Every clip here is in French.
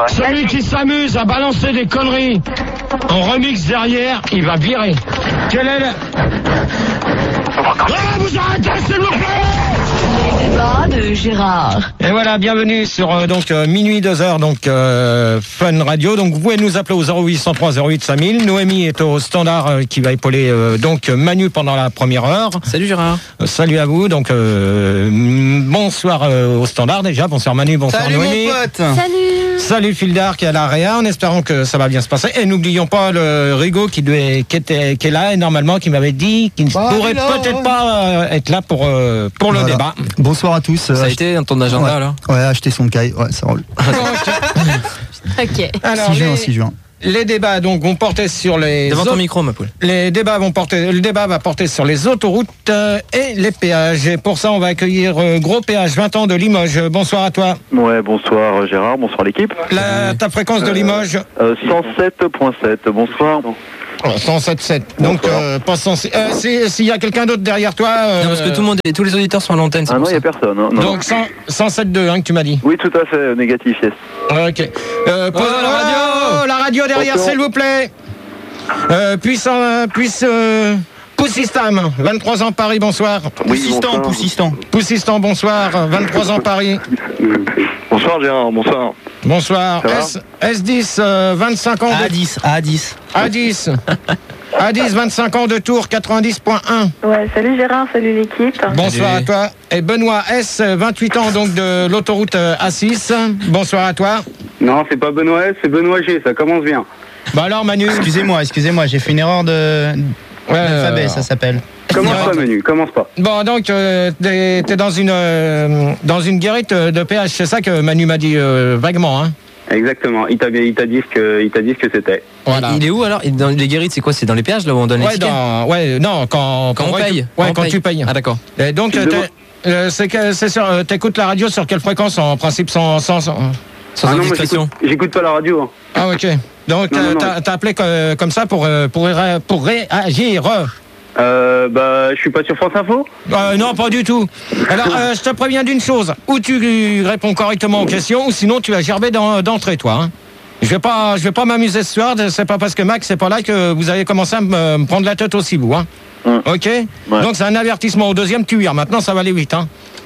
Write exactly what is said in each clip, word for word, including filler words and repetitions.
Celui qui s'amuse à balancer des conneries en remix derrière, il va virer. Quel est le... Oh, vous arrêtez, s'il vous plaît! Les débats de Gérard. Et voilà, bienvenue sur euh, donc euh, minuit deux heures, donc euh, Fun Radio. Donc vous pouvez nous appeler au zéro huit cent trois zéro huit cinq mille. Noémie est au standard euh, qui va épauler euh, donc Manu pendant la première heure. Salut Gérard. Euh, salut à vous. Donc euh, bonsoir euh, au standard déjà. Bonsoir Manu, bonsoir Salut Noémie. mon pote. Salut. Salut Fildar qui est à la réa, en espérant que ça va bien se passer. Et n'oublions pas le Rigaud qui, devait, qui, était, qui est là et normalement qui m'avait dit qu'il ne bah, pourrait là, peut-être ouais. pas euh, être là pour, euh, pour voilà. le débat. Bonsoir à tous. Ça a euh, été dans ton agenda ouais. là. Ouais, acheter son caille, ouais, ça roule. Ok. Alors, six juin, les, six juin. les débats donc vont porter sur les Devant ton autres- micro ma poule. les débats vont porter le débat va porter sur les autoroutes euh, et les péages. Et pour ça, on va accueillir euh, Gros Péage vingt ans de Limoges. Bonsoir à toi. Ouais, bonsoir Gérard, bonsoir l'équipe. La, ta fréquence de Limoges Euh, cent sept virgule sept, bonsoir. cent sept virgule sept. Donc euh, pas cent six. Euh, si- s'il y a quelqu'un d'autre derrière toi euh, Non parce que tout le monde, est- tous les auditeurs sont à l'antenne. C'est Ah non, pour il n'y a ça. personne. hein, non. donc cent, cent sept virgule deux hein, que tu m'as dit. Oui, tout à fait, négatif, yes. Ok. Euh, pose- Oh, la radio Oh, la radio derrière, Attention. s'il vous plaît. Euh, puissant, euh, puisse, euh, Poussistam, vingt-trois ans Paris, bonsoir. Poussistan, bonsoir. Poussistan. Poussistan, bonsoir, vingt-trois ans Paris. Bonsoir Gérard, bonsoir. Bonsoir. Ça va S, S dix, euh, vingt-cinq ans A de... dix, A dix. A dix. A dix, vingt-cinq ans de Tours, quatre-vingt-dix virgule un. Ouais, salut Gérard, salut l'équipe. Bonsoir Salut. à toi. Et Benoît S, vingt-huit ans donc de l'autoroute euh, A six. Bonsoir à toi. Non, c'est pas Benoît S, c'est Benoît G, ça commence bien. Bah alors Manu. Excusez-moi, excusez-moi, j'ai fait une erreur de Ouais, d'alphabet, euh, ça s'appelle. Commence pas Manu, commence pas. Bon, donc, euh, t'es t'es dans une euh, dans une guérite de péage, c'est ça que Manu m'a dit euh, vaguement, hein. Exactement, il t'a bien- il t'a dit ce que, il t'a dit ce que c'était. Voilà. Il est où alors? Il- Dans les guérites, c'est quoi? C'est dans les péages là où on donne les Ouais, tickets? dans, ouais, non, quand, Quand on ouais, paye. tu- ouais, on quand paye. tu payes. Ah d'accord. Et donc, Tu euh, me t'es- euh, c'est que c'est sur, euh, t'écoutes la radio sur quelle fréquence en principe sans sans, sans- Sans Ah non, moi indiscrétion. j'écoute, j'écoute pas la radio. hein. Ah ok. Donc Non, euh, non, non. t'as t'as appelé co- comme ça pour euh, pour ré- pour réagir. Euh, bah, je suis pas sur France Info. Euh, non, pas du tout. Alors, euh, je te préviens d'une chose. Ou tu réponds correctement aux questions, ou sinon tu vas gerber dans- d'entrée, toi. Hein. Je vais pas, je vais pas m'amuser ce soir. C'est pas parce que Max n'est pas là que vous avez commencé à me, me prendre la tête aussi, vous. Hein. Hum. Ok. Donc c'est un avertissement. Au deuxième, tu vires. Maintenant, ça va aller vite. Hein.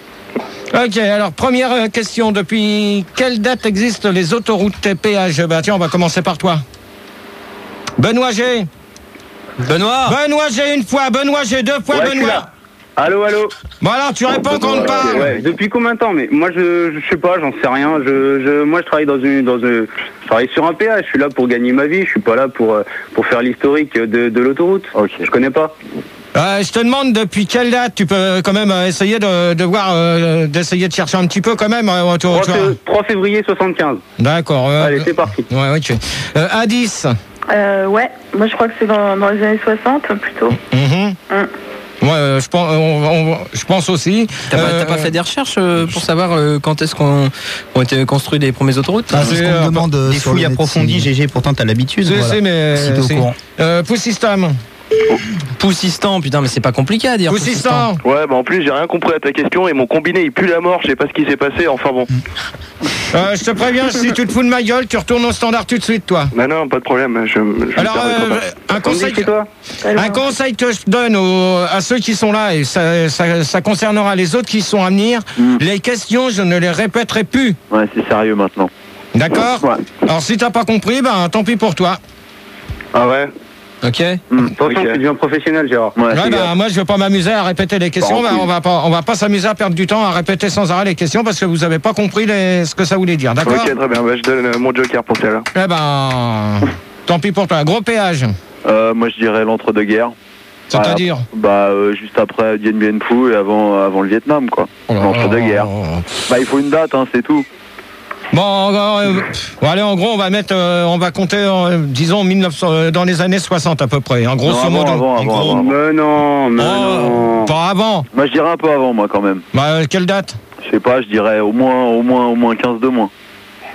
Ok. Alors première euh, question. Depuis quelle date existent les autoroutes et péages? Bah tiens, on va commencer par toi. Benoît G. Benoît. Benoît G une fois. Benoît G deux fois. Ouais, je suis Benoît. là. Allô, allô. Bon alors, tu réponds quand on te parle. Ouais, depuis combien de temps? Mais moi, je, je sais pas, j'en sais rien. Je, je, moi, je travaille dans une, dans une, je travaille sur un péage. Je suis là pour gagner ma vie. Je suis pas là pour, euh, pour faire l'historique de, de l'autoroute. Ok. Je connais pas. Euh, je te demande depuis quelle date tu peux quand même euh, essayer de, de voir, euh, d'essayer de chercher un petit peu quand même. euh, tu- tu vois. trois février soixante-quinze. D'accord. euh, Allez, c'est parti. Ouais, ok. Euh, A dix. Euh, ouais, moi je crois que c'est dans, dans les années soixante plutôt. Mhm. Hum. Ouais, euh, je pense, on- on- je pense aussi. T'as pas, Euh, t'as pas fait des recherches euh, pour savoir euh, quand est-ce qu'on ont été construits les premières autoroutes? Ah, c'est ce qu'on euh, me demande euh, Des sur fouilles le net, approfondies, si- G G, pourtant t'as l'habitude. Je voilà. sais, mais. Si t'es au c'est- courant. Euh, Poussistam. Poussistan, putain, mais c'est pas compliqué à dire. Poussistam. Ouais, bah en plus, j'ai rien compris à ta question et mon combiné il pue la mort, je sais pas ce qui s'est passé, enfin bon. Euh, je te préviens, si tu te fous de ma gueule, tu retournes au standard tout de suite, toi. Bah non, pas de problème, je, je me Alors, permettrai euh, pas. un conseil. C'est toi. Un conseil que je donne aux- à ceux qui sont là, et ça, ça- ça concernera les autres qui sont à venir, Mm. les questions, je ne les répéterai plus. Ouais, c'est sérieux maintenant. D'accord? Ouais. Alors si t'as pas compris, ben tant pis pour toi. Ah ouais. Ok. Hmm, Attention, ok. tu deviens professionnel, Gérard. Ouais, Ouais, c'est ben, grave. moi je vais pas m'amuser à répéter les questions, Bah, ben, en on va pas on va pas s'amuser à perdre du temps à répéter sans arrêt les questions parce que vous avez pas compris les- ce que ça voulait dire, d'accord? Ok, très bien, bah, je donne euh, mon joker pour celle-là. Eh ben tant pis pour toi. Gros péage, Euh, moi je dirais l'entre-deux-guerres. c'est-à-dire? Bah euh, juste après Dien Bien Phu et avant, avant le Vietnam quoi. L'entre-deux-guerres. Bah il faut une date, hein, c'est tout. Bon, euh, bon, allez, en gros, on va mettre, euh, on va compter, euh, disons, mille neuf cents, euh, dans les années soixante à peu près, en grosso Non, modo. avant, En avant, gros. avant, avant. Mais non, mais Oh, non. pas avant. Moi je dirais un peu avant moi quand même. Bah, euh, quelle date? Je sais pas, je dirais au moins au moins au moins quinze de moins.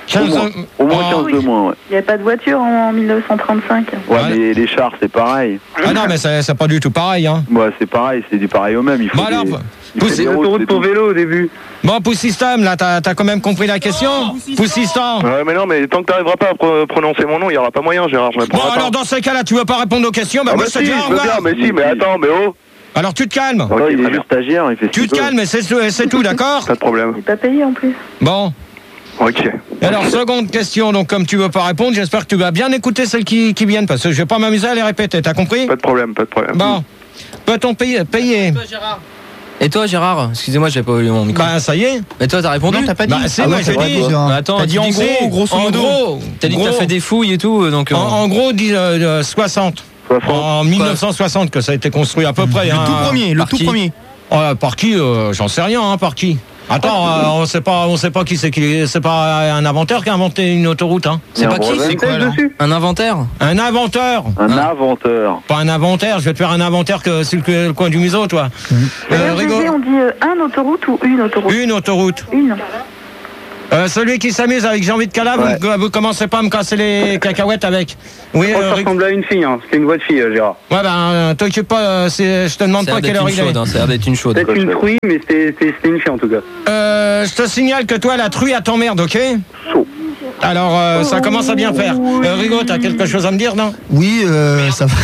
quinze Au moins, au moins Oh. quinze de moins, ouais. Il n'y avait pas de voiture en mille neuf cent trente-cinq. Ouais, Ouais. mais les chars, c'est pareil. Ah non, mais c'est c'est pas du tout pareil. Hein. Ouais, c'est pareil, c'est du pareil au même. Il faut Bon, alors, des, il pousse- faut C'est des routes, l'autoroute c'est pour tout. vélo au début. Bon, Poussystem, là, t'as t'as quand même compris la question. Poussystem. Ouais, mais non, mais tant que t'arriveras pas à pro- prononcer mon nom, il y aura pas moyen, Gérard. Je Bon, répondrai alors pas. dans ces cas-là, tu veux pas répondre aux questions, bah Ah moi bah je te si, dis au je veux bien, revoir. mais si, mais attends, mais oh. Alors tu te calmes. Attends, Ok, il très est bien. juste stagiaire, il fait ce Tu qu'il te peut. calmes, c'est c'est tout, d'accord. Pas de problème. Il n'est pas payé en plus. Bon. Ok. Alors, seconde question, donc comme tu veux pas répondre, j'espère que tu vas bien écouter celles qui, qui viennent, parce que je vais pas m'amuser à les répéter, t'as compris? Pas de problème, pas de problème. Bon. Peut-on payer, payer Et toi, Gérard? Excusez-moi, j'ai pas eu mon micro. Bah ça y est. Mais toi, t'as répondu? Non, t'as pas dit. Bah c'est Ah moi ouais, j'ai c'est vrai, dit. toi. Bah, attends, T'as dit en tu gros, disais- grosso En modo. gros, T'as dit que t'as gros, fait des fouilles et tout, donc. euh, En, en gros, dis, euh, euh, soixante. soixante. En mille neuf cent soixante que ça a été construit à peu près. Le hein. tout premier, le par tout qui premier. Euh, par qui euh, J'en sais rien, hein, par qui Attends, euh, on sait pas, on sait pas qui c'est qui. C'est pas un inventeur qui a inventé une autoroute, hein. Il y C'est a pas un qui? brevet. C'est quoi Tête alors? dessus. Un inventaire? Un inventeur. Un Ah. inventeur. Pas un inventaire. Je vais te faire un inventaire que sur le, le coin du museau, toi. Euh, R G V, Rigo- on dit euh, un autoroute ou une autoroute? Une autoroute. Une. Euh, celui qui s'amuse avec Jean-Vid Cala, Ouais. vous, vous commencez pas à me casser les cacahuètes avec. Oui, Je crois que euh, ça Rigo- ressemble à une fille, hein. C'est une voix de fille, euh, Gérard. ouais, ben, euh, t'occupe pas, euh, c'est- je te demande Ça a pas l'air quelle d'être heure une il est. chaude, hein, ça a l'air d'être une chaude. Peut-être une truie, mais c'était c'était- c'était une fille en tout cas. Euh, je te signale que toi, la truie, elle t'emmerde, ok? Chaud. Alors, euh, ça commence à bien faire. Euh, Rigo, t'as quelque chose à me dire, non? Oui, euh, ça va.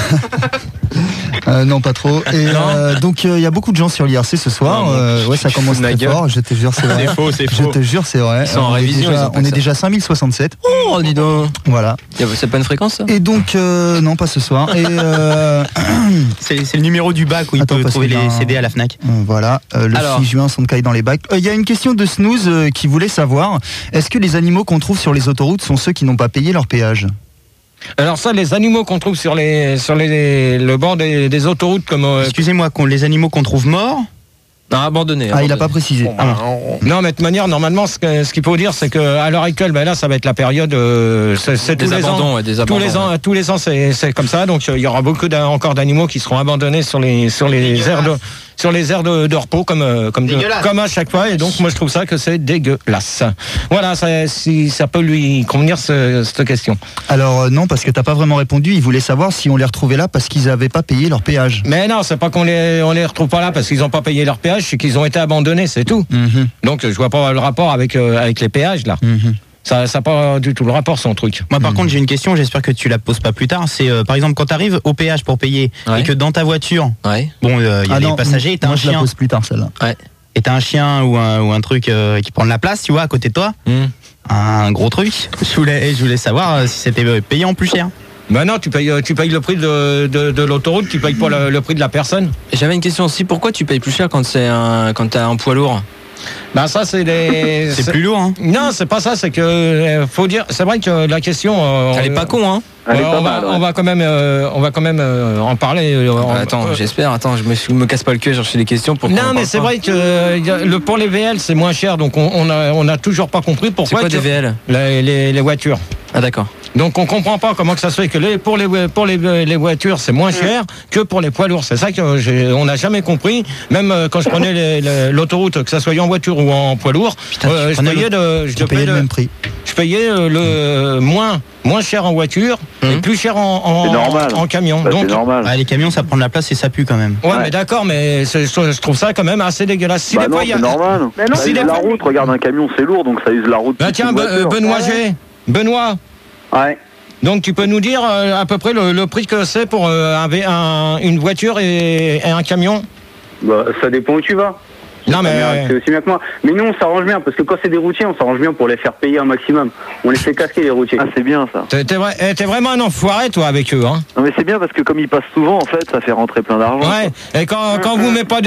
Euh, non, pas trop. Et euh, donc, il y a beaucoup de gens sur l'I R C ce soir. Non, Euh, ouais, ça commence ma très gueule. fort. Je te jure, c'est vrai. faux, c'est Je te jure, c'est vrai. Ils sont en On est révision, déjà- ils ont pas On que est ça. déjà cinq mille soixante-sept. Oh, dis donc. Voilà. Y a- C'est pas une fréquence, ça? Et donc, euh, non, pas ce soir. Et euh, C'est c'est le numéro du bac où il Attends, peut parce trouver qu'il y a les un- C D à la FNAC. euh, voilà, euh, le Alors. six juin, son de caille dans les bacs. Il y a une question de Snooze euh, qui voulait savoir, est-ce que les animaux qu'on trouve sur les autoroutes sont ceux qui n'ont pas payé leur péage? Alors ça, les animaux qu'on trouve sur les sur les le bord des, des autoroutes comme euh, Excusez-moi, qu'on- les animaux qu'on trouve morts. Non, abandonné. Ah, il a abandonné. pas précisé. Ah, non, mais de toute manière, normalement, ce que- ce qu'il faut dire, c'est que à l'heure actuelle, ben là, ça va être la période, euh, c'est c'est tous Des les abandons, ans, ouais, des tous abandons. les ans, ouais. tous les ans, c'est c'est comme ça. Donc euh, il y aura beaucoup d'a- encore d'animaux qui seront abandonnés sur les sur les aires de sur les aires de, de repos comme euh, comme Dégueulasse. comme à chaque fois. Et donc moi, je trouve ça que c'est dégueulasse. Voilà, ça, si ça peut lui convenir ce- cette question. Alors euh, non, parce que t'as pas vraiment répondu. Il voulait savoir si on les retrouvait là parce qu'ils avaient pas payé leur péage. Mais non, c'est pas qu'on les on les retrouve pas là parce qu'ils n'ont pas payé leur péage, c'est qu'ils ont été abandonnés, c'est tout. Mhm, Donc je vois pas le rapport avec euh, avec les péages là. mhm. Ça n'a pas du tout le rapport, son truc. Moi, par Mhm. contre, j'ai une question, j'espère que tu la poses pas plus tard. C'est, euh, par exemple, quand tu arrives au péage pour payer Ouais. et que dans ta voiture, Ouais. bon, il y a Ah les non, passagers et t'as moi, un je la chien. pose plus tard celle-là. Et t'as un chien ou un, ou un truc euh, qui prend de la place, tu vois, à côté de toi. Hmm. Un gros truc. Je voulais, je voulais savoir euh, si c'était euh, payé en plus cher. Ben non, tu payes, tu payes le prix de, de, de l'autoroute, tu payes pas le, le prix de la personne. Et j'avais une question aussi, pourquoi tu payes plus cher quand c'est un quand t'as un poids lourd? Ben ça, c'est des. C'est plus lourd, hein. Non, c'est pas ça, c'est que euh, faut dire. C'est vrai que la question. euh, Elle est pas con, hein? Elle est euh, pas on, mal, va, ouais. on va quand même, euh, on va quand même euh, en parler. euh, en- Ah, attends, euh, j'espère. Attends, je me, suis- me casse pas le cul à chercher des questions pour. qu'on Non, en mais parle c'est pas. vrai que euh, y a- le, pour les V L, c'est moins cher, donc on, on a, on a toujours pas compris C'est pourquoi. quoi que- des V L? les, les, les voitures. Ah, d'accord. Donc on comprend pas comment que ça se fait que les, pour les pour les, les voitures c'est moins cher que pour les poids lourds. C'est ça que j'ai- on n'a jamais compris. Même euh, quand je prenais les- les- l'autoroute, que ça soit en voiture ou en poids lourd, Putain, euh, tu je prenais payais de, je Tu payais payais le le- même prix. je payais euh, le moins moins cher en voiture et Mhm. plus cher en en, C'est normal. en camion. Bah, c'est Donc normal. Ah, les camions, ça prend de la place et ça pue quand même. ouais, Ouais. mais d'accord, mais c'est- je, je trouve ça quand même assez dégueulasse. Si Bah des non, fois, il y c'est a- normal. Bah non, ça si use des la fois- route, regarde un camion, c'est lourd, donc ça use la route. Bah plus tiens, qu'une Be- euh, voiture. Benoît Ouais. G. Benoît. Ouais. Donc tu peux nous dire euh, à peu près le, le prix que c'est pour euh, un, V- un- une voiture et, et un camion? Bah, ça dépend où tu vas. Non mais C'est aussi bien que moi. Mais nous, on s'arrange bien, parce que quand c'est des routiers, on s'arrange bien pour les faire payer un maximum. On les fait casquer, les routiers. Ah, c'est bien ça. t'es, t'es vrai- eh, t'es vraiment un enfoiré toi avec eux, hein? Non, mais c'est bien parce que comme ils passent souvent, en fait, ça fait rentrer plein d'argent. Ouais. Et quand, quand vous met pas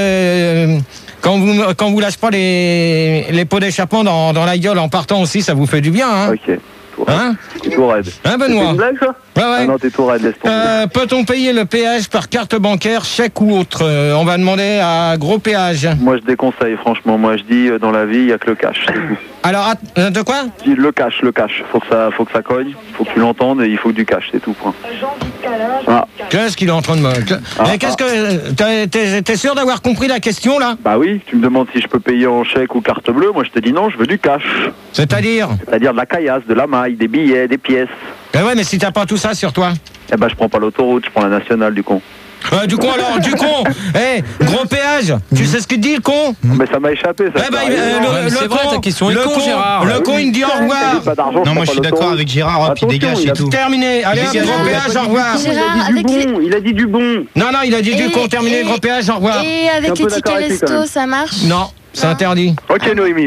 de quand vous quand vous lâchez pas les les pots d'échappement dans, dans la gueule en partant aussi, ça vous fait du bien, hein? Ok. Tout raide. Hein? T'es tout raide. Hein, C'est Benoît? une blague, ça? Ouais, Ah ouais. non, t'es tout raide, laisse tomber. Euh, peut-on payer le péage par carte bancaire, chèque ou autre? Euh, On va demander à gros péage. Moi, je déconseille, franchement. Moi, je dis, euh, dans la vie, il n'y a que le cash. c'est tout. Alors, att- euh, de quoi? Je dis le cash, le cash. Faut que ça, faut que ça cogne. Faut que tu l'entendes et il faut du cash, c'est tout. Point. Ah. Qu'est-ce qu'il est en train de me... Ah, Mais qu'est-ce que... T'es, t'es- t'es sûr d'avoir compris la question, là? Bah oui, tu me demandes si je peux payer en chèque ou carte bleue. Moi, je te dis non, je veux du cash. C'est-à-dire? C'est-à-dire de la caillasse, de la maille, des billets, des pièces. Eh ouais, mais si t'as pas tout ça sur toi. Eh ben, je prends pas l'autoroute, je prends la nationale, du con. Euh, du con alors, du con. Eh, gros péage. Tu sais ce qu'il dit, le con? Mais ça m'a échappé, ça. Eh ben, ça il- arrive. euh, le, Ouais, mais le c'est con, vrai, ta question est le con, con, Gérard. le con, il me dit au J'ai revoir. pas d'argent, Non, je moi je prends suis pas d'accord l'autoroute. avec Gérard, hop, il Attention, dégage, il c'est a- tout. Terminé. Allez, Dégage, gros on péage, au revoir. Il a Gérard, dit avec du les... bon, il a dit du bon. Non, non, il a dit du Et- con, terminé, et- gros péage, au revoir. Et avec un les peu tickets d'accord avec lui, quand resto, même. ça marche? Non, c'est Non. interdit. Ok, Noémie.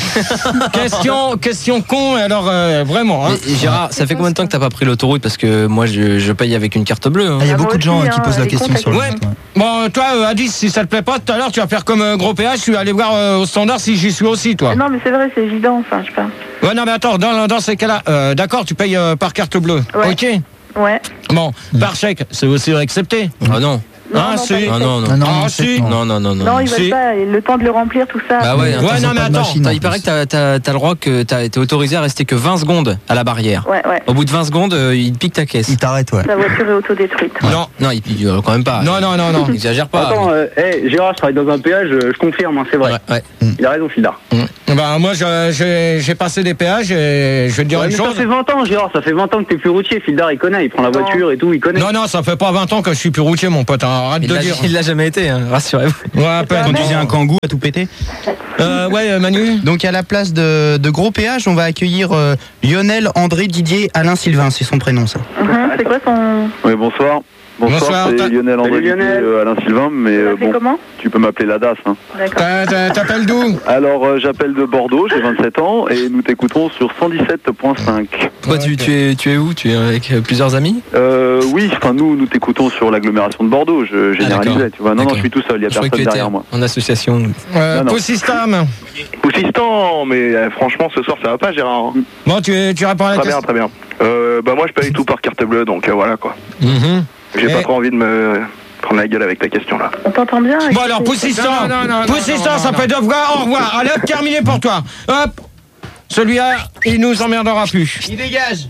Question, question con, alors euh, vraiment. Hein. Mais, Gérard, ça fait combien de temps que t'as pas pris l'autoroute? Parce que moi, je, je paye avec une carte bleue. hein. Ah, il y a Ah, beaucoup moi de gens aussi, euh, qui hein, posent la les question comptes sur le Ouais. net. Ouais. Bon, toi, euh, Adis, si ça te plaît pas, tout à l'heure, tu vas faire comme euh, gros péage, tu vas aller voir euh, au standard si j'y suis aussi, toi. Non, mais c'est vrai, c'est évident, enfin, je sais pas. Ouais, non, mais attends, dans, dans ces cas-là, euh, d'accord, tu payes euh, par carte bleue. Ouais. Ok. Ouais. Bon, par chèque, c'est aussi accepté. Ah non. Non, Ah, non, si. pas les Ah chèques. non, non. Ah non, Ah, non, si. c'est- Non, non, non, non. Non, ils Si. veulent pas, et le temps de le remplir, tout ça. Bah ouais, Ouais, attends, non, mais pas de attends. machine. Attends, il paraît que t'as, t'as, t'as le droit que t'as été autorisé à rester que vingt secondes à la barrière. Ouais, ouais. Au bout de vingt secondes, euh, il pique ta caisse. Il t'arrête, ouais. La voiture est autodétruite. Non, Non, il pique euh, quand même pas. non, non, non, non. Exagère pas. Attends, euh, hey, Gérard, je travaille dans un péage, euh, je confirme, hein, c'est vrai. Ouais, ouais. Il a raison, Fildar. Bah, moi, je- j'ai j'ai passé des péages et je vais te dire Ouais, une mais chose. ça fait vingt ans, Gérard, ça fait vingt ans que t'es plus routier. Fildar, il connaît, il prend la Non. voiture et tout, il connaît. Non, non, ça fait pas vingt ans que je suis plus routier, mon pote. hein. Arrête Il de l'a, dire. il l'a jamais été, hein, rassurez-vous. Ouais, à peine. Conduisez un kangou à tout péter. Euh, ouais, euh, Manu. Donc à la place de, de gros péage, on va accueillir euh, Lionel, André, Didier, Alain, Sylvain, c'est son prénom ça. Mhm, c'est quoi son... Oui, bonsoir. Bonsoir, Bonsoir, t'as- c'est Lionel André, Salut, Lionel. euh, Alain Sylvain, mais Tu euh, l'appelles bon, comment? tu peux m'appeler la D A S. Hein. D'accord. T'as- t'as- T'appelles d'où? Alors, euh, j'appelle de Bordeaux, j'ai vingt-sept ans, et nous t'écoutons sur cent dix-sept point cinq. Pourquoi tu, Ok. tu, es, tu es où? Tu es avec euh, plusieurs amis? Euh, oui, enfin nous, nous t'écoutons sur l'agglomération de Bordeaux, je généralisais, d'accord. tu vois. Non, non, D'accord. je suis tout seul, il n'y a Je croyais que personne tu étais derrière moi. en association. Euh, Non, non. Poussystam. Poussistan, mais euh, franchement, ce soir, ça va pas, Gérard. hein. Bon, tu, tu réponds à la Très bien, question. très bien. Euh, bah, moi, je paye tout par carte bleue, donc euh, voilà quoi. Mhm. J'ai Et- pas trop envie de me prendre la gueule avec ta question là. On t'entend bien? Bon, alors, Poussystam. Non, non, non, non, Poussystam, non, ça non, fait deux fois. Au revoir. Allez, hop, terminé pour toi. Hop. Celui-là, il nous emmerdera plus. Il dégage.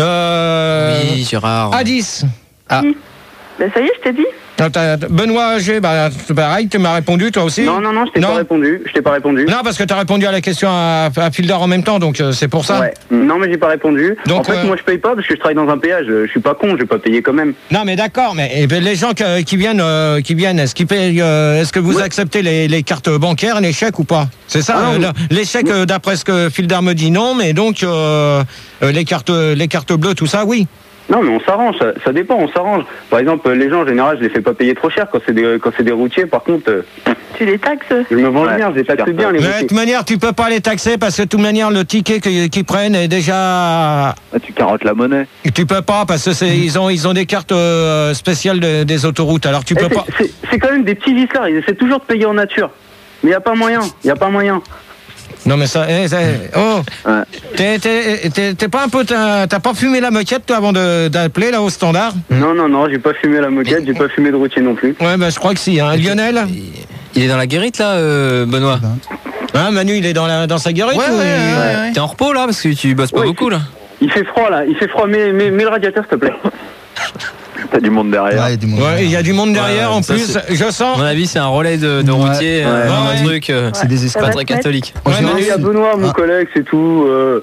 Euh. Oui, Gérard. Adis. Ben ça y est, je t'ai dit. Ah, t'as- Benoît G, bah, c'est pareil, tu m'as répondu toi aussi? Non, non, non, je t'ai Non. pas répondu. Je t'ai pas répondu. Non, parce que tu as répondu à la question à, à Fildar en même temps, donc euh, c'est pour ça. Ouais. Non, mais j'ai pas répondu. Donc, en fait, euh, moi, je paye pas parce que je travaille dans un péage. Je suis pas con, je vais pas payer quand même. Non, mais d'accord, mais eh ben, les gens que- qui viennent, euh, qui viennent, est-ce qu'ils payent, euh, est-ce que vous Ouais. acceptez les, les cartes bancaires, les chèques ou pas? C'est ça. Ah non, euh, mais- le- les chèques, euh, d'après ce que Fildar me dit, non, mais donc euh, euh, les cartes, les cartes bleues, tout ça, oui. Non, mais on s'arrange, ça, ça dépend, on s'arrange. Par exemple, les gens, en général, je les fais pas payer trop cher quand c'est des, quand c'est des routiers. Par contre, euh, Tu les taxes? je me venge Ouais, bien, je les taxe super. bien, les Mais de routiers. toute manière, tu peux pas les taxer parce que de toute manière, le ticket qu'ils qu'ils prennent est déjà. Ah, tu carottes la monnaie. Tu peux pas parce que c'est, ils ont, ils ont des cartes euh, spéciales de- des autoroutes. Alors tu Eh, peux c'est- pas. c'est- C'est quand même des petits vicelars, ils essaient toujours de payer en nature. Mais y a pas moyen, y a pas moyen. Non mais ça, eh, ça- oh, Ouais. t'es, t'es, t'es- t'es pas un peu, t'as, t'as pas fumé la moquette toi avant de, d'appeler là au standard? Non, non, non, j'ai pas fumé la moquette, j'ai pas fumé de routier non plus. Ouais, bah je crois que si. Hein. Lionel, Il est dans la guérite là, euh, Benoît. hein, Manu, il est dans la, dans sa guérite. Ouais, ou ouais, il- ouais, ouais. T'es en repos là parce que tu bosses pas Ouais, beaucoup là. Il fait froid là, il fait froid, mets, mets, mets le radiateur s'il te plaît. T'as du monde derrière. Ouais, il y a du monde. Ouais, il y a du monde derrière Ouais, en ça, plus. c'est- Je À sens. mon avis, c'est un relais de, de Ouais, routier, euh, ouais. un Ouais. truc euh, C'est des Ça pas va escrocs. très te mettre? catholique. En Ouais, général, Manu. Il y a Benoît, mon Ah. collègue, c'est tout. Euh...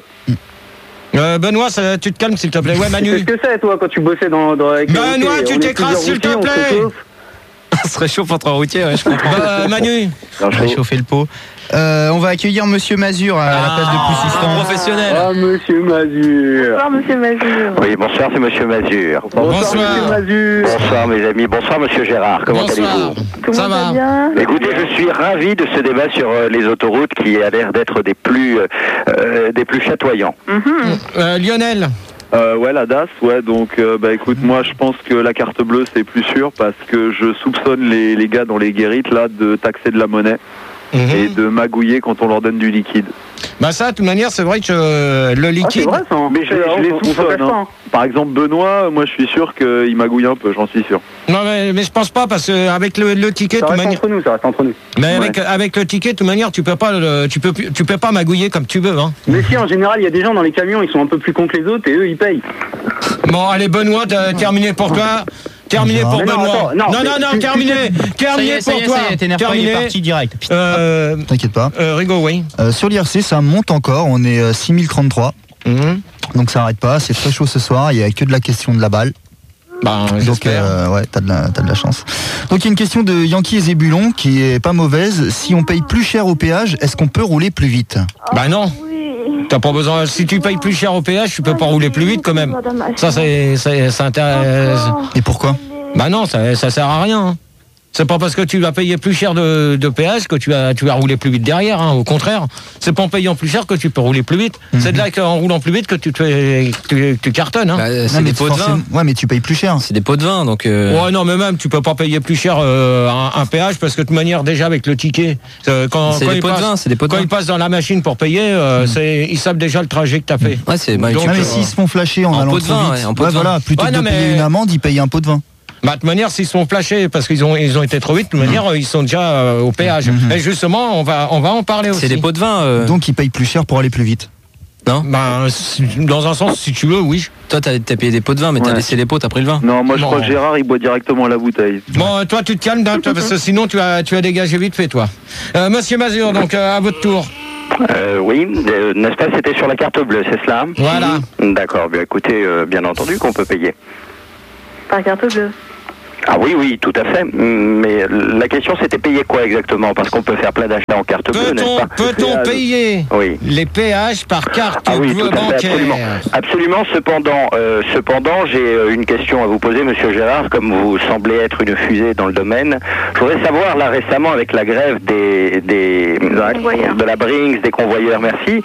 Euh, Benoît, ça, tu te calmes s'il te plaît. Ouais, C'est Manu. ce que c'est toi quand tu bossais dans, dans avec les Benoît, routiers, tu on est t'écrases, plusieurs s'il te routiers, on se plaît. chauffe. On se réchauffe entre routiers, ouais, je comprends. Bah, Manu. Alors, On va chauffer le pot. Euh, on va accueillir Monsieur Mazur à la place de un Poussistan. professionnel. Ah, monsieur Mazur. Bonsoir, monsieur Mazur. Oui, bonsoir, c'est Monsieur Mazur. Bonsoir. monsieur Mazur. Bonsoir, mes amis. Bonsoir, Monsieur Gérard. Comment Bonsoir. allez-vous? Tout le Ça monde va. va bien? Écoutez, je suis ravi de ce débat sur euh, les autoroutes qui a l'air d'être des plus, euh, euh, des plus chatoyants. Mhm. Euh, Lionel. Euh, ouais, la D A S, ouais, donc euh, bah écoute, moi je pense que la carte bleue c'est plus sûr parce que je soupçonne les, les gars dans les guérites là de taxer de la monnaie. Mhm. et de magouiller quand on leur donne du liquide. Bah ça, de toute manière, c'est vrai que euh, le Ah, c'est liquide... vrai ça. Mais je, les- je les On- on soupçonne, s'en cache pas, hein. hein. Par exemple, Benoît, moi je suis sûr qu'il magouille un peu, j'en suis sûr. Non, mais, mais je pense pas, parce qu'avec le, le ticket, de Ça toute reste manière... entre nous, ça reste entre nous. Mais avec, avec le ticket, de toute manière, tu peux pas, le- tu peux, plus- tu peux pas magouiller comme tu veux. Hein. Mais si, en général, il y a des gens dans les camions, ils sont un peu plus cons que les autres et eux, ils payent. Bon, allez, Benoît, t'as terminé pour toi. Terminé pour Mais non, Benoît. attends, non, non, non, mais- non, terminé. Ça y Terminé est, ça pour y est, toi. ça y est, t'énerve pas, il est parti direct. Euh, T'inquiète pas. euh, Rigaud, oui. Euh, sur l'I R C, ça monte encore. On est euh, six mille trente-trois. Mhm. Donc ça arrête pas. C'est très chaud ce soir. Il y a que de la question de la balle. Ben, Donc j'espère. euh, ouais, t'as de, la- t'as de la chance. Donc il y a une question de Yankee et Zébulon qui est pas mauvaise. Si on paye plus cher au péage, est-ce qu'on peut rouler plus vite? Bah non. T'as pas besoin. Si tu payes plus cher au péage, tu peux pas rouler plus vite quand même. Ça, c'est, c'est, ça intéresse. Et pourquoi? Bah non, ça, ça sert à rien. Hein. C'est pas parce que tu vas payer plus cher de, de péage que tu vas, tu vas rouler plus vite derrière. Hein. Au contraire, c'est pas en payant plus cher que tu peux rouler plus vite. Mhm. C'est de là qu'en roulant plus vite que tu, te fais- que tu, tu cartonnes. Hein. Bah, c'est Non, mais des pots de vin. forcément- Ouais, mais tu payes plus cher. C'est des pots de vin, donc. euh, Ouais, non, mais même, tu peux pas payer plus cher euh, un, un péage parce que de toute manière, déjà avec le ticket, euh, quand, C'est quand des il pots de passe- vin, c'est des pots de quand vin. ils passent dans la machine pour payer, euh, c'est, ils savent déjà le trajet que t'as fait. Ouais, c'est. Bah, Donc, tu Non, peux- mais s'ils se font flasher en, En allant pot de trop vin, vite, ouais, en pot de vin. voilà, plutôt Ouais, que non, de payer mais- une amende, ils payent un pot de vin. Bah, de toute manière, s'ils se font flasher parce qu'ils ont, ils ont été trop vite, de toute manière, euh, ils sont déjà euh, au péage. Mhm. Et justement, on va, on va en parler aussi. C'est des pots de vin. euh, Donc ils payent plus cher pour aller plus vite. Non. Ben, si- dans un sens, si tu veux, oui. Toi, t'as t'as payé des pots de vin, mais t'as Ouais. laissé les pots, t'as pris le vin. Non, moi je Non. crois que Gérard il boit directement la bouteille. Bon, toi, tu te calmes, hein, toi, parce que sinon, tu as, tu as dégagé vite fait, toi. Euh, Monsieur Mazur, donc, euh, à votre tour. Euh, oui, euh, n'est-ce pas, c'était sur la carte bleue, c'est cela? Voilà. D'accord, bien écoutez, euh, bien entendu qu'on peut payer. Par carte bleue. Ah oui, oui, tout à fait. Mais la question c'était payer quoi exactement? Parce qu'on peut faire plein d'achats en carte bleue, n'est-ce Peut-on, pas? peut-on payer Oui. les péages par carte Ah oui, bleue tout à fait, bancaire? absolument. Absolument. Cependant, euh, cependant, j'ai euh, une question à vous poser, Monsieur Gérard. Comme vous semblez être une fusée dans le domaine, je voudrais savoir là récemment avec la grève des, des Convoyeurs. de la Brinks, des convoyeurs, merci.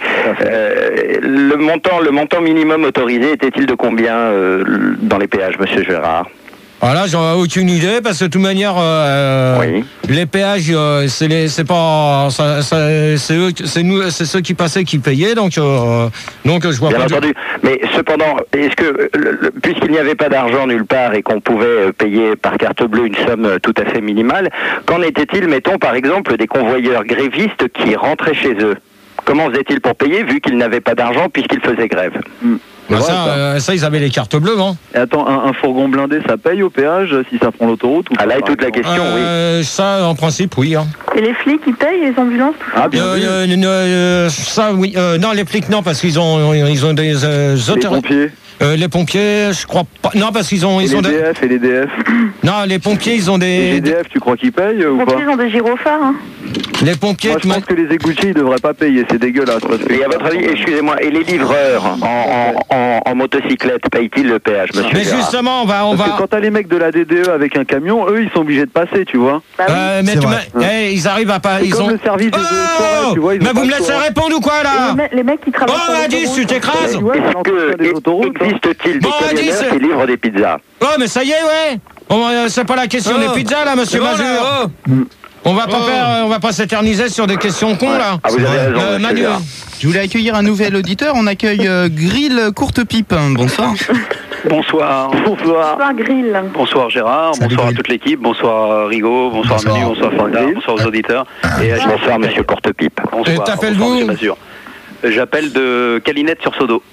Euh, le montant, le montant minimum autorisé était-il de combien euh, dans les péages, Monsieur Gérard? Voilà, j'en ai aucune idée parce que de toute manière, euh, Oui. les péages, euh, c'est les, c'est pas, ça, ça- c'est eux, c'est nous, c'est ceux qui passaient qui payaient, donc, euh, donc je vois Bien pas. du- entendu. Mais cependant, est-ce que, euh, le- le- puisqu'il n'y avait pas d'argent nulle part et qu'on pouvait euh, payer par carte bleue une somme euh, tout à fait minimale, qu'en était-il, mettons par exemple, des convoyeurs grévistes qui rentraient chez eux? Comment faisaient-ils pour payer vu qu'ils n'avaient pas d'argent puisqu'ils faisaient grève? Bah, C'est ça, vrai, ça. euh, ça, ils avaient les cartes bleues, non? Et attends, un, un fourgon blindé, ça paye au péage si ça prend l'autoroute ou Ah là pas, est par toute la exemple question, oui. Euh, ça, en principe, oui. Hein. Et les flics, ils payent, les ambulances, tout ça. Ah bien Euh, vu. euh, euh, ça, oui. Euh, non, les flics, non, parce qu'ils ont, ils ont des euh, Les autorités. pompiers, Euh, les pompiers, je crois pas. Non, parce qu'ils ont, et ils les ont des... D F et les D F. Non, les pompiers, ils ont Les des. G D F, tu crois qu'ils payent euh, ou Les pas? pompiers, ils ont des gyrophares. Hein. Les pompiers. Moi je tu m'as- pense que les égoutiers ils devraient pas payer, c'est dégueulasse. Parce que Et à votre avis, excusez-moi, et les livreurs en, en, en, en motocyclette payent-ils le péage, Monsieur Mais Gérard? justement, on va, on Parce que va. quand t'as les mecs de la D D E avec un camion, eux ils sont obligés de passer, tu vois. Bah oui. Euh, mais C'est tu vrai. m'as- eh, ils arrivent à pas. C'est Ils comme ont. le service des eaux et forêts, tu vois. Ils Mais ont vous pas me le laissez choix. répondre ou quoi Et là? les, mecs, les mecs qui travaillent Oh, sur Adis, l'autoroute, tu t'écrases. ouais, Est-ce l'entretien des que autoroutes, hein. existe-t-il des Bon, Adis, camionneurs c'est- qui livrent des pizzas? Oh, mais ça y est, ouais. Bon, euh, c'est pas la question Oh. des pizzas là, Monsieur C'est bon, Mazur. là, oh. On va pas Oh. faire, euh, on va pas s'éterniser sur des questions cons là. Ah, vous avez raison, Euh, Monsieur Manu. Gérard. Je voulais accueillir un nouvel auditeur. On accueille euh, Grill Courte Pipe. Bonsoir. Bonsoir. Bonsoir. Bonsoir, grill. Bonsoir Gérard, Salut, bonsoir Grill. à toute l'équipe, bonsoir Rigaud, bonsoir, Bonsoir. Manu, bonsoir Fanda, Grill. bonsoir aux auditeurs. Et, euh, je- Bonsoir, Monsieur Courtepipe. bonsoir, Et t'appelles bonsoir, d'où Monsieur Mazur. J'appelle de Calinette sur Sodo.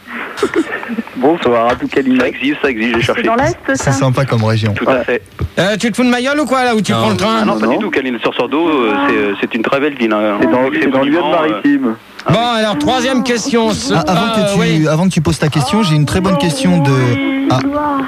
Bonsoir à tout Ça Calinette. existe, ça existe, j'ai C'est cherché. dans l'Est, C'est ça. sympa comme région. Tout à fait. Euh, tu te fous de ma gueule ou quoi là où tu Non. prends le train? Ah non, pas non. du tout, Calinette sur Sodo, euh, c'est- c'est une très belle ville. hein. C'est dans, Avec ses c'est dans monuments, euh, Lyon-Maritime. Bon, alors troisième question. Ce- Ah, avant, ah, que tu, oui. avant que tu poses ta question, j'ai une très bonne question de. Ah,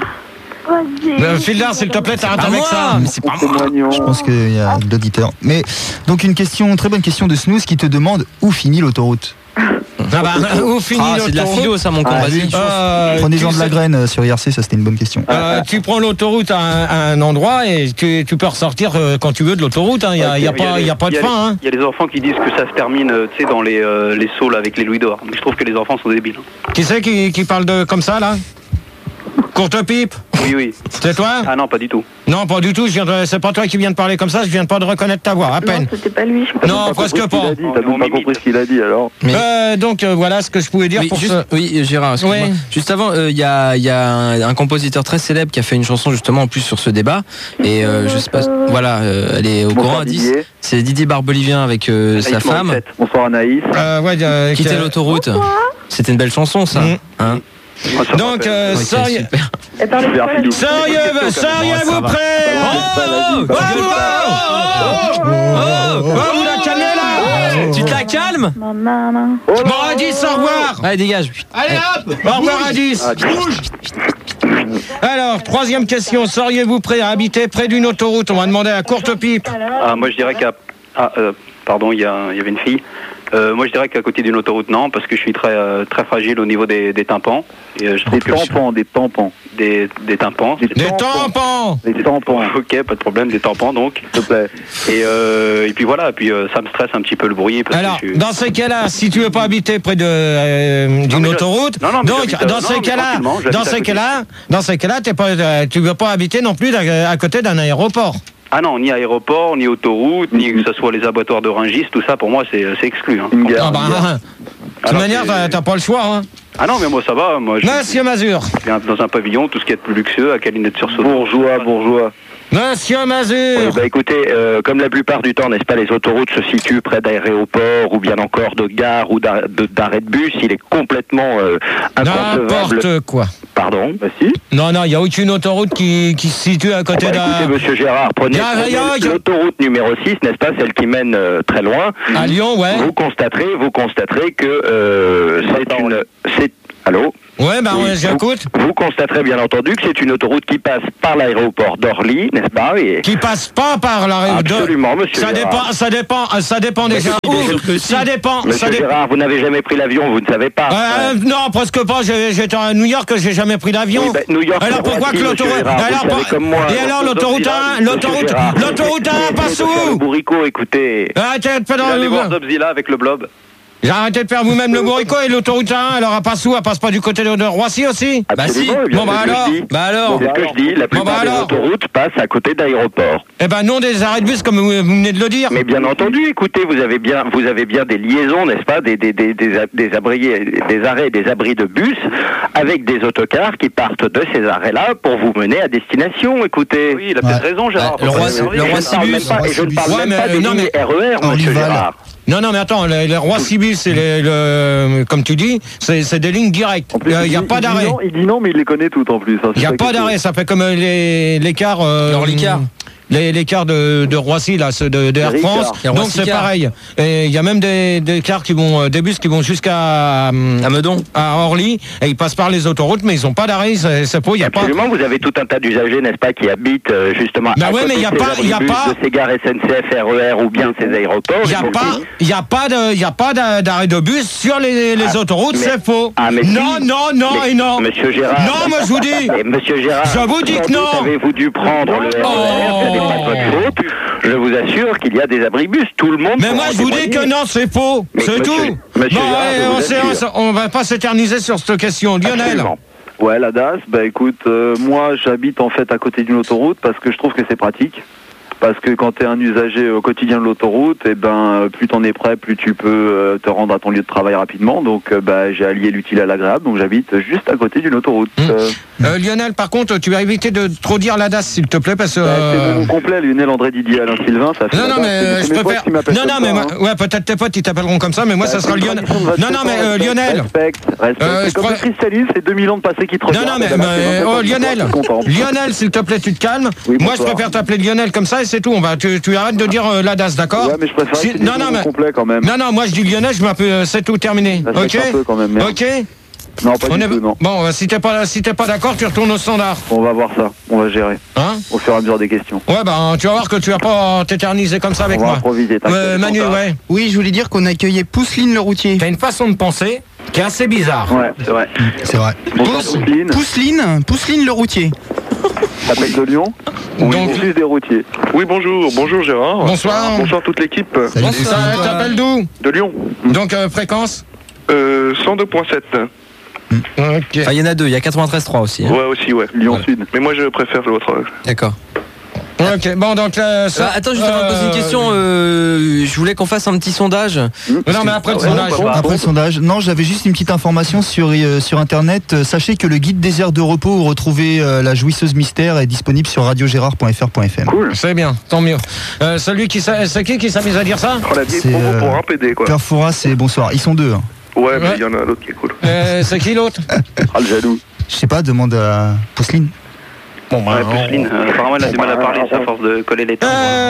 Euh, Fildar, s'il te plaît, t'arrêtes Pas avec moi, ça. mais c'est pas C'est moi. moignon. je pense qu'il y a de l'auditeur. Mais donc une question, très bonne question de Snooze qui te demande où finit l'autoroute. Ah bah, où finit Ah, c'est de la l'autoroute? philo, ça, mon con. Ah, Vas-y. oui. Euh, Prenez-en tu de la sais- graine euh, sur I R C, ça c'était une bonne question. Euh, tu prends l'autoroute à un, à un endroit et tu, tu peux ressortir euh, quand tu veux de l'autoroute. Il n'y a, y a, pas- y a pas de Il y a- fin. Hein. Il y a des enfants qui disent que ça se termine, euh, tu sais, dans les, euh, les saules avec les louis d'or. Donc je trouve que les enfants sont débiles. Qui c'est qui, qui parle de comme ça là? Courte pipe. Oui, oui. C'est toi? Ah non, pas du tout. Non, pas du tout. Je viens de... C'est pas toi qui viens de parler comme ça. Je viens pas de reconnaître ta voix, à peine. Non, c'était pas lui. Je crois. Non, presque pas. T'as même pas compris ce qu'il a dit alors. Mais- Euh, donc euh, voilà ce que je pouvais dire Oui, pour juste- ce... oui, Gérard, excuse-moi. Oui. Juste avant, il y a, y a un, un compositeur très célèbre qui a fait une chanson justement en plus sur ce débat. Et euh, je sais pas, voilà, euh, elle est au Bonsoir, courant à dix. Didier. C'est Didier Barbelivien avec euh, Anaïs sa femme. Morissette. Bonsoir Anaïs. Euh, ouais, euh, Quitter que- l'autoroute. C'était une belle chanson, ça. Mm. Hein Moi, ça me Donc, rappelle. euh, Ok, sérieux, super. Elle parlait de quoi, la Philippe. sérieux, sérieux, Bon, ça vous va. prêts? Oh, Oh, oh, oh, oh, oh, oh, vous la calmez là? Tu te la calmes? Non, non, non. Oh Bon, à dix, au revoir. Allez, dégage. Allez hop, au revoir à dix. Alors, troisième question, seriez-vous prêt à habiter près d'une autoroute? On va demander à Courte Pipe. Ah, moi, je dirais qu'à... Ah, euh, pardon, il y, a- il y avait une fille. Euh, moi, je dirais qu'à côté d'une autoroute, non, parce que je suis très, euh, très fragile au niveau des, des tympans. Et, euh, je trouve Des que- tampons, des tampons. Des, des tympans. Des Des tampons. Des tampons, Ok, pas de problème, des tampans donc. s'il te plaît. Et, euh, et puis voilà, et puis euh, ça me stresse un petit peu le bruit. Parce Alors, que je suis... dans ces cas-là, si tu veux pas habiter près de euh, Non, d'une mais je- autoroute, Non, non, mais donc j'habite, euh, dans non, ces mais cas-là, tranquillement, j'habite dans à ces côté. cas-là, dans ces cas-là, t'es pas, euh, tu veux pas habiter non plus à, à côté d'un aéroport. Ah non, ni aéroport, ni autoroute, ni que ce soit les abattoirs de Rungis, tout ça, pour moi, c'est c'est exclu. Hein. Une guerre. Ah bah, une guerre. de toute Alors, manière, c'est- t'as t'as pas le choix. Hein. Ah non, mais moi, ça va. Moi, je Monsieur Mazur. je viens dans un pavillon, tout ce qui est de plus luxueux, à Calinette sur Saône. Bourgeois, bourgeois. Monsieur Mazur. Eh ben, écoutez, euh, comme la plupart du temps, n'est-ce pas, les autoroutes se situent près d'aéroports ou bien encore de gares ou d'ar- de- d'arrêts de bus, il est complètement euh, inconcevable. N'importe quoi. Pardon. Bah si. Non, non, il n'y a aucune autoroute qui, qui se situe à côté Bah, d'un... écoutez, monsieur Gérard, prenez, Y a- prenez y a- y a- l'autoroute numéro six, n'est-ce pas, celle qui mène euh, très loin. À Lyon, ouais. Vous constaterez, vous constaterez que euh, c'est une... c'est- Allô? Ouais, bah Oui, ouais, j'écoute. Vous, vous constaterez bien entendu que c'est une autoroute qui passe par l'aéroport d'Orly, n'est-ce pas? Et... Qui passe pas par la... Absolument, monsieur Ça Gérard. dépend, ça dépend, ça dépend déjà si, bien où. sûr que si. Ça dépend, ça Monsieur dépend. Gérard, vous n'avez jamais pris l'avion, vous ne savez pas. Euh, non, presque pas. J'ai- J'étais à New York, j'ai jamais pris d'avion. Oui, ben, New York, alors c'est pourquoi Roissy, que l'autoroute monsieur Gérard, vous alors, le savez pour- comme moi. Et alors Dans l'autoroute Zobzilla, un, monsieur l'autoroute, Gérard, l'autoroute un arrêtez passe de faire le où? bourricot, écoutez. Arrêtez de faire Allez voir dans- Zobzilla avec le blob. J'ai arrêté de faire vous-même le bourricot et l'autoroute un, alors elle passe où? Elle passe pas du côté de, de Roissy aussi? Bah si. Absolument, eh bien, Bon, bah c'est ce que alors. je dis. Bah alors. C'est ce que je dis, la plupart bah des alors. autoroutes passent à côté d'aéroports. Eh ben non, des arrêts de bus comme vous, vous venez de le dire. Mais bien entendu, écoutez, vous avez bien, vous avez bien des liaisons, n'est-ce pas, des des des des, a- des abris, des arrêts, des abris de bus avec des autocars qui partent de ces arrêts-là pour vous mener à destination. Écoutez. Oui, il a peut-être raison, Gérard. Bah, le Faut pas Roissy- s'énerver. le Et je ne Roissy parle Bus. même pas, et je ne parle Ouais, même mais, pas des non, lignes mais- R E R, En monsieur Lival. Gérard. Non, non, mais attends, les, les Roissy-Bus, c'est les, le, comme tu dis, c'est c'est des lignes directes. En plus, Il n'y a dit- pas dit d'arrêt. non, Il dit non, mais il les connaît toutes en plus. hein, Il n'y c'est a ça pas qui est d'arrêt, ça fait comme euh, les- l'écart. Euh, L'Orlicard. les- L'écart de, de Roissy, là, ceux de, de Air Ricard. France. Les Donc c'est Roissy-Cars. pareil. Et il y a même des, des cars qui vont, euh, des bus qui vont jusqu'à À Meudon. à Orly et ils passent par les autoroutes, mais ils n'ont pas d'arrêt. C'est c'est pour, il y a pas. Absolument, vous avez tout un tas d'usagers, n'est-ce pas, qui habitent euh, justement Bah à ouais, côté mais y a de ces pas- y a abribus, pas- de ces gares S N C F, R E R ou bien ces aéroports. Il n'y a Et pour pas, qui- il y a pas de, il y a pas d'a- d'arrêt de bus sur les, les Ah, autoroutes, mais- c'est faux. Ah, mais non, si. non, non Mais, et non. Monsieur Gérard. Non, moi je vous dis. Et Monsieur Gérard. Je vous dis sans que doute non. Avez-vous dû prendre le R E R, Oh. ce n'est pas de votre faute. Je vous assure qu'il y a des abribus, tout le monde. Mais pourra moi en je vous dis témoigner. que non, c'est faux, Mais c'est monsieur- tout. monsieur Bon, Gérard, allez, je on, vous s'est- assure. on va pas s'éterniser sur cette question. Lionel. Absolument. Ouais, la D A S, bah écoute, euh, moi j'habite en fait à côté d'une autoroute parce que je trouve que c'est pratique. Parce que quand tu es un usager au quotidien de l'autoroute, et ben plus t'en es prêt, plus tu peux euh, te rendre à ton lieu de travail rapidement. Donc euh, bah, j'ai allié l'utile à l'agréable, donc j'habite juste à côté d'une autoroute. Mmh. Euh, Euh, Lionel, par contre, tu vas éviter de trop dire la D A S, s'il te plaît, parce que. bah, c'est euh, mon nom complet, Lionel André Didier Alain Sylvain, ça fait Non, la non, D A S. mais C'est- euh, c'est je mes potes préfère. qui m'appellent Non, non, comme mais ça, moi- hein. ouais, peut-être tes potes ils t'appelleront comme ça, mais moi ça Bah, sera c'est une Lionel. tradition de Non, non, mais euh, respect, Lionel. Respect, respect. Euh, c'est je comme crois- le cristallisme, c'est deux mille ans de passé qui te Non, regardent. non, mais, et ben là, mais, c'est oh, vingt-cinq ans, Lionel, je suis content. Lionel, s'il te plaît, tu te calmes. Oui, Moi, je bonsoir. préfère t'appeler Lionel comme ça et c'est tout. On va, tu, tu arrêtes de dire euh, la D A S, d'accord? Ouais, mais je préfère Si- que tu non, dises non, mon nom mais- complet quand même. Non, non, moi je dis Lionel, je m'appelle, euh, c'est tout terminé. Ça Ok? fait un peu quand même, merde. Ok? Non, pas On du est- tout, non. Bon, euh, si t'es pas, si t'es pas d'accord, tu retournes au standard. On va voir ça, on va gérer. Hein? Au fur et à mesure des questions. Ouais, ben, tu vas voir que tu vas pas t'éterniser comme ça avec on va moi. improviser, t'inquiète. Euh, Manu, ouais. Oui, je voulais dire qu'on accueillait Pousseline le routier. T'as une façon de penser qui est assez bizarre. Ouais, c'est vrai. C'est vrai. Bonsoir, Pousse. Pousseline. Pousseline, Pousseline le routier. T'appelles de Lyon. Donc- Donc, juste des routiers. Oui, bonjour, bonjour Gérard. Bonsoir. Bonsoir toute l'équipe Salut, Bon, ça, Pousseline. t'appelles d'où? de Lyon. Donc, euh, fréquence? Euh, cent deux virgule sept. Ok. Enfin, il y en a deux, il y a quatre-vingt-treize trois aussi. Hein. Ouais, aussi, ouais. Lyon-Sud. Mais moi, je préfère l'autre. D'accord. Ok, bon, donc euh, ça. Euh, attends, juste avant de poser une question, euh, je voulais qu'on fasse un petit sondage. Mais non, mais après le Ah ouais, sondage. non, Après le sondage, non, j'avais juste une petite information sur, euh, sur internet. Euh, Sachez que le guide des aires de repos où retrouver euh, la jouisseuse mystère est disponible sur radio gérard point f r point f m. Cool. C'est bien, tant mieux. Euh, celui qui s'a- c'est qui qui s'amuse à dire ça? Oh, la vieille C'est, promo euh, pour un P D, quoi. Père Fouras et bonsoir. Ils sont deux. Hein. Ouais, mais Ouais. il y en a un autre qui est cool. euh, C'est qui l'autre? Ah, le jaloux. Je sais pas, demande à Pousseline. Bon, bah, Ouais, Pousseline, euh, apparemment elle a du mal à parler, ça, à force de coller les temps.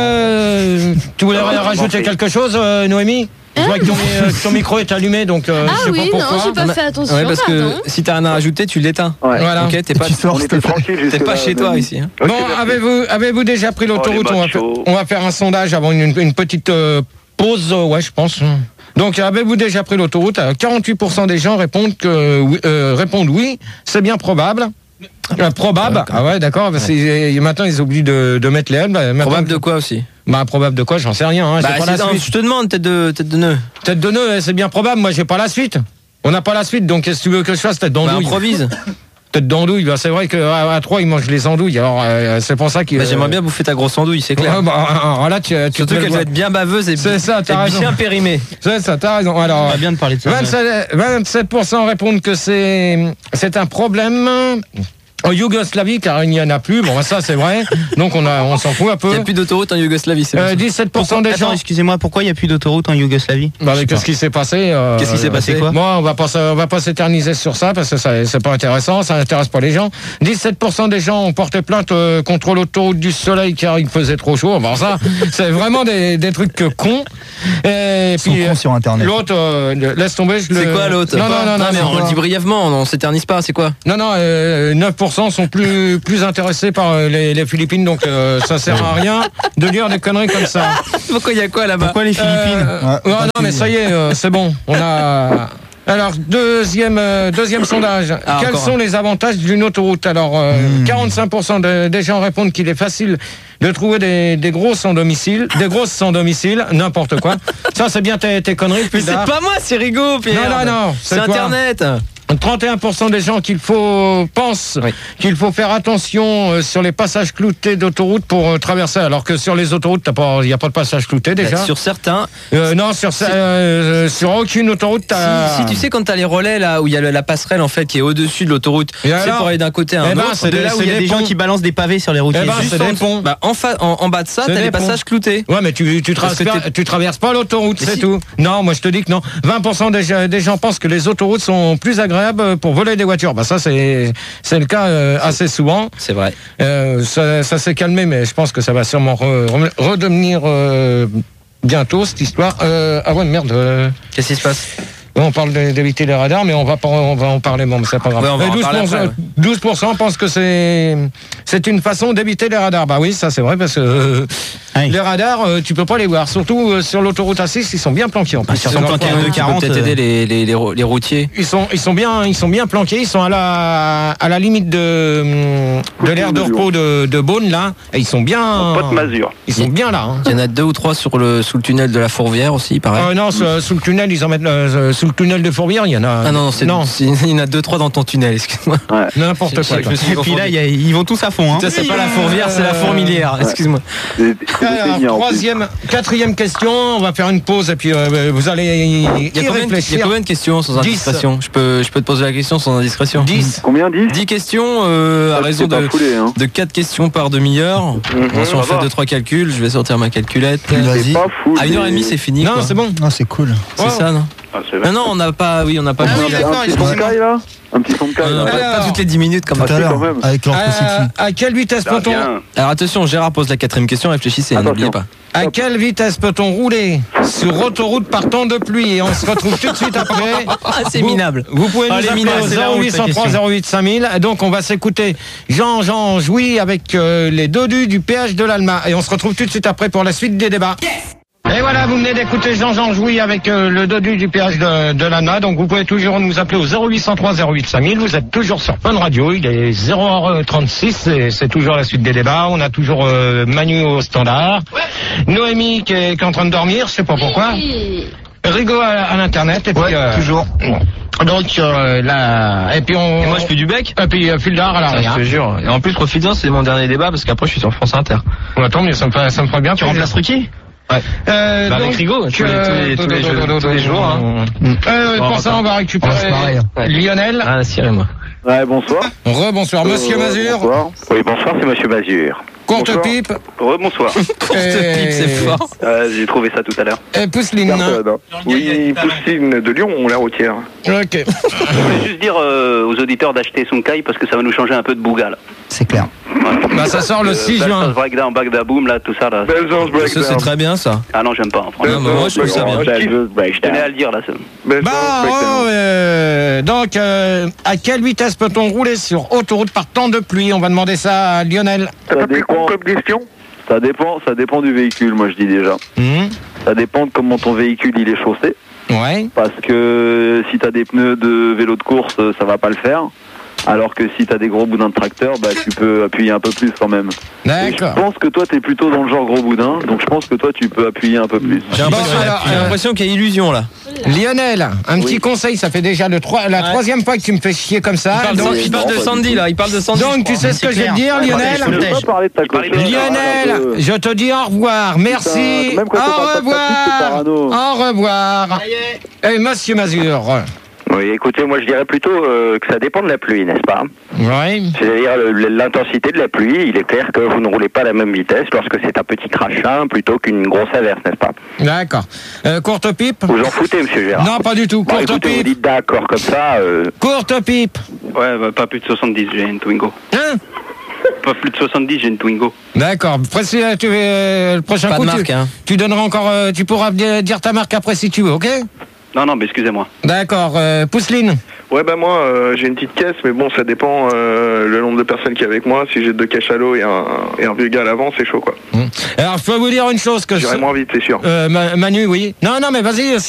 Euh, tu voulais Ah, rajouter c'est quelque chose, euh, Noémie? Je vois que ton, euh, ton micro est allumé, donc euh, Ah je sais oui, pas non, pourquoi. j'ai pas fait attention. Ouais, parce que pardon. si t'as rien à rajouter, tu l'éteins. Ouais. Voilà. Ok, t'es pas, Tu sors, On s'il te était plaît. tranquille t'es jusque pas là, chez toi Denis. ici. Hein. Ok, Bon, merci. avez-vous avez-vous déjà pris l'autoroute? Oh, les on, va faire, machos. on va faire un sondage avant une, une petite euh, pause, euh, ouais, je pense. Donc, avez-vous déjà pris l'autoroute? Alors, quarante-huit pour cent des gens répondent que oui, euh, répondent oui, c'est bien probable. Euh, probable. Ah ouais, d'accord. parce que, euh, Maintenant, ils oublient de, de mettre les L. Bah, maintenant- Probable de quoi aussi? Bah, probable de quoi? J'en sais rien. Hein, j'ai Bah, pas c'est- la non, suite. je te demande, tête de, tête de nœud. Tête de nœud, c'est bien probable. Moi, j'ai pas la suite. On n'a pas la suite. Donc, qu'est-ce que tu veux que je fasse? Tête Bah, d'andouille. improvise. Tête d'andouille. Bah, c'est vrai qu'à à trois, ils mangent les andouilles. Alors, euh, c'est pour ça qu'ils. Bah, j'aimerais bien bouffer ta grosse andouille, c'est clair. Ouais, bah, alors là, tu, tu Surtout te qu'elle vois. doit être bien baveuse et, C'est ça, t'as et raison. bien périmée. C'est ça, t'as raison. Alors, On va bien de parler de ça. vingt-sept, vingt-sept pour cent répondent que c'est, c'est un problème en Yougoslavie, car il n'y en a plus. Bon, ça, c'est vrai. Donc, on, a, on s'en fout un Il peu. n'y a plus d'autoroute en Yougoslavie, c'est Euh, bon. dix-sept pour cent des Attends, gens. excusez-moi, pourquoi il n'y a plus d'autoroute en Yougoslavie? Bah, mais qu'est-ce qui s'est passé euh, Qu'est-ce qui s'est euh, passé, quoi Moi, on va pas, se- on va pas s'éterniser sur ça parce que ça, c'est pas intéressant, ça n'intéresse pas les gens. dix-sept pour cent des gens ont porté plainte euh, contre l'autoroute du Soleil car il faisait trop chaud. Bon, ça, c'est vraiment des, des trucs que cons. Et Ils sont puis, cons sur internet. l'autre, euh, le- laisse tomber. je C'est le- quoi l'autre? Non, non, non, non, mais c'est on le quoi dit brièvement, on s'éternise pas, c'est quoi? Non, non, euh, neuf pour cent sont plus, plus intéressés par euh, les, les Philippines, donc euh, ça sert à rien de dire des conneries comme ça. Pourquoi il y a quoi là-bas? Pourquoi les Philippines? Euh, Ouais, ouais, non, mais ça y est, euh, c'est bon. On a. Alors, deuxième, euh, deuxième sondage. Ah, Quels encore sont les avantages d'une autoroute? Alors, euh, Hmm. quarante-cinq pour cent de- des gens répondent qu'il est facile de trouver des, des grosses sans domicile, des grosses sans domicile, n'importe quoi. Ça, c'est bien tes, tes conneries. Mais c'est Pudard. pas moi, c'est Rigaud, Pierre. Non, non, non, C'est c'est toi. Internet. trente et un pour cent des gens qu'il faut pensent Oui. qu'il faut faire attention euh, sur les passages cloutés d'autoroute pour euh, traverser, alors que sur les autoroutes, t'as pas, il y a pas de passage clouté déjà. Bah, sur certains. Euh, non, sur ça, euh, sur aucune autoroute, t'as. Si, si tu sais quand t'as les relais là où il y a le- la passerelle en fait qui est au-dessus de l'autoroute, Et c'est alors pour aller d'un côté à un Eh ben, autre. c'est De des- là où c'est il y a des gens ponts. qui balancent des pavés sur les routiers. Eh ben, Juste c'est en, des dessous- ponts. bah, en, fa- en, en bas de ça, C'est t'as des les ponts. passages cloutés. Ouais, mais tu, tu, Parce que traverses, t'es- tu traverses pas l'autoroute, Mais c'est si. tout. Non, moi je te dis que non. vingt pour cent des, gens- des gens pensent que les autoroutes sont plus agréables pour voler des voitures. Bah ça c'est c'est le cas euh, assez souvent. C'est vrai. Euh, ça ça s'est calmé, mais je pense que ça va sûrement re- re- redevenir euh, bientôt cette histoire. Euh, ah ouais, merde. euh, Qu'est-ce qui se passe? On parle de- d'éviter les radars, mais on va, pas, on va en parler, bon, mais c'est pas grave. Ouais, on va Et en douze pour cent, parler après, ouais. douze pour cent pensent que c'est c'est une façon d'éviter les radars. Bah oui, ça c'est vrai, parce que euh, Oui. les radars, euh, tu peux pas les voir. Surtout euh, sur l'autoroute A six, ils sont bien planqués en plus. sur C'est ton leur planqué problème. de Tu peux quarante, peut-être euh, aider les, les, les, ro- les routiers. Ils sont, ils sont bien, ils sont bien planqués. Ils sont à la, à la limite de, hum, de l'aire de repos de, de Beaune là. Et ils sont bien. Pas de masure. Ils sont bien là. Hein. Il y en a deux ou trois sur le, sous le tunnel de la Fourvière aussi, pareil. Euh, non, sous, sous le tunnel, ils en mettent euh, sous le tunnel de Fourvière. Il y en a. Ah non, non, c'est, non, c'est- il y en a deux, trois dans ton tunnel, excuse-moi. n'importe quoi. Je- je me suis Et puis là, il y a- ils vont tous à fond. Hein. Ça, c'est pas la Fourvière, c'est la Euh, Fourmilière, excuse-moi. C'est- c'est Alors, saignant, en plus. troisième, quatrième question, on va faire une pause et puis euh, vous allez y, Il y, a y combien, de- il y a réfléchir. combien de questions sans Dix. indiscrétion? Je peux, je peux te poser la question sans indiscrétion. dix. Combien dix dix questions euh, à Ah, raison c'est pas de, foulé, hein. de quatre questions par demi-heure. Mhm, Bon, si on ça fait va. deux trois calculs, je vais sortir ma calculette. Vas-y. C'est pas fou. À une heure et demie, c'est fini. Non, quoi. c'est bon. Ah, c'est cool. C'est Ouais. ça, non? Ah, c'est Non, non, on n'a pas. Oui, on n'a pas. Ah besoin oui, de- d'accord, Un petit son de excusez-moi. caille, là Un petit son de caille, Euh, là. pas, Alors. pas toutes les dix minutes comme Tout ça. à l'heure, quand même. avec leur À, City. à quelle vitesse Ça peut-on vient. Alors attention, Gérard pose la quatrième question, réfléchissez, hein, Attention. n'oubliez pas. à quelle vitesse peut-on rouler sur autoroute par temps de pluie? Et on se retrouve tout de suite après. Ah, c'est Vous- minable. Vous pouvez Ah, nous les appeler minables, c'est la au honte, zéro ta huit cent trois question. zéro huit cinq mille. Donc on va s'écouter Jean-Jean Jouy avec euh, les dodus du péage de l'Alma. Et on se retrouve tout de suite après pour la suite des débats. Et voilà, vous venez d'écouter Jean-Jean Jouy avec euh, le dodu du péage de, de l'Alma. Donc vous pouvez toujours nous appeler au zéro huit cent trois zéro huit cinq mille. Vous êtes toujours sur Fun Radio. Il est zéro heure trente-six et c'est toujours la suite des débats. On a toujours euh, Manu au standard. Noémie qui est, qui est en train de dormir, je sais pas pourquoi. Rigaud à, à l'internet. Et puis, Ouais, euh, toujours. bon. Donc euh, là, et puis on. Et moi je fais du bec. Et puis euh, fil d'art à l'arrière. Je te jure. Et en plus profites-en, c'est mon dernier débat parce qu'après je suis sur France Inter. Ouais, attends, mais ça me fait, ça me ferait bien. Tu remplaces Ruquier? Ouais. Euh, bah, donc, avec Rigaud, tous les, tous les, tous les, tous les, tous les jours. Hein. Euh, pour ça, on va récupérer ouais. Lionel. Ah, Cyril, moi. Ouais, bonsoir. Rebonsoir, monsieur Euh, Mazur. bonsoir. Oui, bonsoir, c'est Monsieur Mazur. Courte Bonsoir. pipe. Rebonsoir. Courte pipe, c'est fort. Euh, J'ai trouvé ça tout à l'heure. Et Pousseline. Personne, hein. Oui, Poussine de Lyon, on la routière. Ok. Je voulais juste dire euh, aux auditeurs d'acheter son caille parce que ça va nous changer un peu de bouga là. C'est clair. Voilà. Bah, ça sort le six juin. Breakdown, Bagda Boom, là, tout ça là. Belzance Ça c'est Breakdown. très bien ça. Ah non, j'aime pas. hein, franchement. Non, mais moi je trouve ça bien. Je tenais à le dire là. ça- Belzance Bah, oh, Breakdown. euh, donc, euh, à quelle vitesse peut-on rouler sur autoroute par temps de pluie? On va demander ça à Lionel. T'as pas Ça plus dépend. con comme question? Ça dépend, ça dépend du véhicule, moi je dis déjà. Mmh. Ça dépend de comment ton véhicule il est chaussé. Ouais. Parce que si t'as des pneus de vélo de course, ça va pas le faire. Alors que si t'as des gros boudins de tracteur, bah tu peux appuyer un peu plus quand même. Et je D'accord. pense que toi t'es plutôt dans le genre gros boudin, donc je pense que toi tu peux appuyer un peu plus. J'ai l'impression Bon, alors, j'ai euh, l'impression qu'il y a illusion là. Lionel, un petit Oui. conseil, ça fait déjà le trois, la Ouais. troisième fois que tu me fais chier comme ça. Il parle, donc de, il parle de non, pas Sandy du tout. là, il parle de Sandy. donc, tu sais ce que je vais te dire, Lionel? Je peux pas parler de ta parlais de copine. Lionel, Euh, je te dis au revoir, merci, Putain, même quand on parle pas au de ta petite, c'est revoir, parano. au revoir. Et monsieur Mazur. Oui, écoutez, moi je dirais plutôt euh, que ça dépend de la pluie, n'est-ce pas? Oui. C'est-à-dire le- l'intensité de la pluie, il est clair que vous ne roulez pas à la même vitesse lorsque c'est un petit crachin plutôt qu'une grosse averse, n'est-ce pas? D'accord. Euh, courte pipe? Vous en foutez, monsieur Gérard? Non, pas du tout. Bon, Courte écoutez, vous pipe. dites d'accord comme ça. Euh... Courte pipe. Ouais, bah, pas plus de soixante-dix, j'ai une Twingo. Hein? Pas plus de soixante-dix, j'ai une Twingo. D'accord. Après, si, euh, tu, euh, le prochain Pas coup, de tu, marque, hein. tu donneras encore. euh, tu pourras di- dire ta marque après si tu veux, ok? Non, non, mais excusez-moi. D'accord. Euh, Pousseline. Ouais, bah moi, euh, j'ai une petite caisse, mais bon, ça dépend euh, le nombre de personnes qui est avec moi. Si j'ai deux cachalots et un, et un vieux gars à l'avant, c'est chaud, quoi. Alors, je peux vous dire une chose que J'irai ce- moins vite, c'est sûr. euh, Ma- Manu, oui. Non, non, mais vas-y.